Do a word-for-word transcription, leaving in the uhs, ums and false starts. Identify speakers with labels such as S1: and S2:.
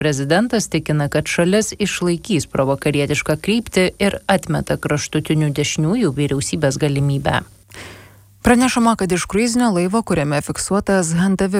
S1: Prezidentas tikina, kad šalis išlaikys provakarietišką kryptį ir atmeta kraštutinių dešiniųjų vyriausybės galimybę.
S2: Pranešama, kad iš kruizinio laivo, kuriame fiksuotas Hantavirus